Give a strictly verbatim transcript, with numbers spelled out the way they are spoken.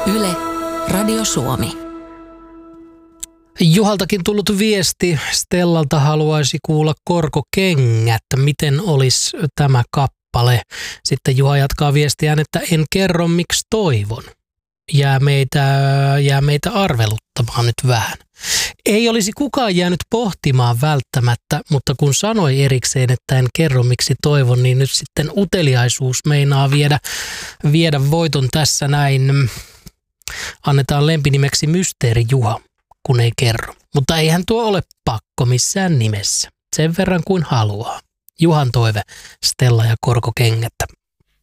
Yle, Radio Suomi. Juhaltakin tullut viesti. Stellalta haluaisi kuulla Korkokengät. Miten olisi tämä kappale? Sitten Juha jatkaa viestiään, että en kerro miksi toivon. Jää meitä, jää meitä arveluttamaan nyt vähän. Ei olisi kukaan jäänyt pohtimaan välttämättä, mutta kun sanoi erikseen, että en kerro miksi toivon, niin nyt sitten uteliaisuus meinaa viedä, viedä voiton tässä näin. Annetaan lempinimeksi Mysteeri Juha, kun ei kerro. Mutta eihän tuo ole pakko missään nimessä. Sen verran kuin haluaa. Juhan toive, Stella ja Korkokengättä.